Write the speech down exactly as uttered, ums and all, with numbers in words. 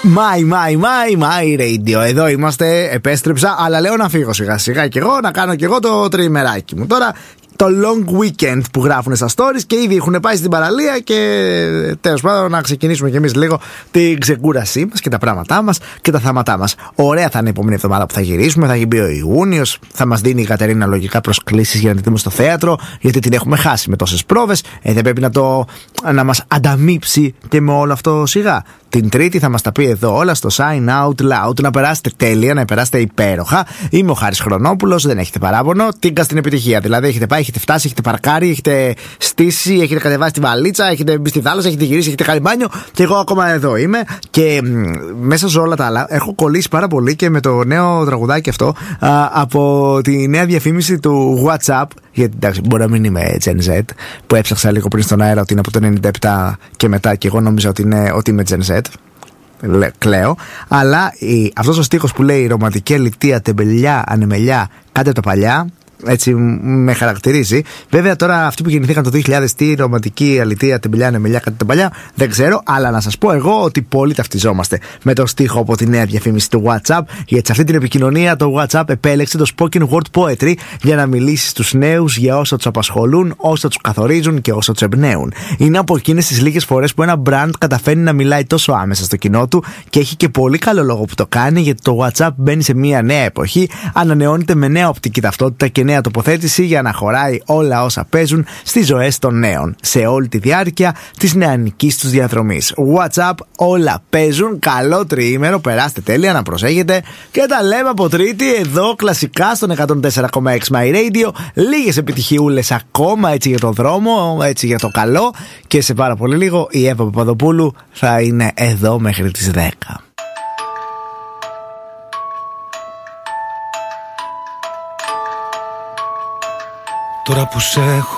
My, my, my, my radio. Εδώ είμαστε, επέστρεψα, αλλά λέω να φύγω σιγά σιγά και εγώ να κάνω και εγώ το τριημεράκι μου. Τώρα το long weekend που γράφουν στα stories και ήδη έχουν πάει στην παραλία και τέλος πάντων να ξεκινήσουμε κι εμείς λίγο την ξεκούρασή μας και τα πράγματά μας και τα θάματά μας. Ωραία θα είναι η επόμενη εβδομάδα που θα γυρίσουμε, θα έχει μπει ο Ιούνιος, θα μας δίνει η Κατερίνα λογικά προσκλήσεις για να τη δούμε στο θέατρο, γιατί την έχουμε χάσει με τόσες πρόβες, ε, δεν πρέπει να, το, να μας ανταμείψει και με όλο αυτό σιγά. Την Τρίτη θα μας τα πει εδώ όλα στο Sign Out Loud. Να περάσετε τέλεια, να περάσετε υπέροχα. Είμαι ο Χάρης Χρονόπουλος, δεν έχετε παράπονο. Τίγκα στην επιτυχία. Δηλαδή έχετε πάει, έχετε φτάσει, έχετε παρκάρει, έχετε στήσει, έχετε κατεβάσει τη βαλίτσα, έχετε μπει στη θάλασσα, έχετε γυρίσει, έχετε κάνει μπάνιο. Και εγώ ακόμα εδώ είμαι. Και μ, μέσα σε όλα τα άλλα έχω κολλήσει πάρα πολύ και με το νέο τραγουδάκι αυτό α, από τη νέα διαφήμιση του WhatsApp. Γιατί εντάξει, μπορεί να μην είμαι Gen Z, που έψαξα λίγο πριν στον αέρα ότι είναι από το ενενήντα επτά και μετά, και εγώ νόμιζα ότι, είναι, ότι είμαι Gen Z. Κλαίω. Αλλά η, αυτός ο στίχος που λέει ρομαντική αλητεία, τεμπελιά, ανεμελιά, κάτι από τα παλιά, έτσι με χαρακτηρίζει. Βέβαια τώρα αυτοί που γεννηθήκαν το δύο χιλιάδες, τι ρομαντική αλητεία, τεμπελιά, ανεμελιά, κάτι από τα παλιά, δεν ξέρω. Αλλά να σας πω εγώ ότι πολύ ταυτιζόμαστε με το στίχο από τη νέα διαφήμιση του WhatsApp. Γιατί σε αυτή την επικοινωνία το WhatsApp επέλεξε το spoken word poetry για να μιλήσει στους νέους για όσα τους απασχολούν, όσα τους καθορίζουν και όσα τους εμπνέουν. Είναι από εκείνες τις λίγες φορές που ένα brand καταφέρνει να μιλάει τόσο άμεσα στο κοινό του και έχει και πολύ καλό λόγο που το κάνει, γιατί το WhatsApp μπαίνει σε μια νέα εποχή, ανανεώνεται με νέα οπτική ταυτότητα και νέα τοποθέτηση για να χωράει όλα όσα παίζουν στις ζωές των νέων σε όλη τη διάρκεια της νεανικής τους διαδρομής. WhatsApp, όλα παίζουν. Καλό τριήμερο, περάστε τέλεια, να προσέχετε και τα λέμε από Τρίτη εδώ κλασικά στον εκατόν τέσσερα κόμμα έξι My Radio. Λίγες επιτυχιούλες ακόμα έτσι για τον δρόμο, έτσι για το καλό, και σε πάρα πολύ λίγο η Εύα Παπαδοπούλου θα είναι εδώ μέχρι τις δέκα. Τώρα που σε έχω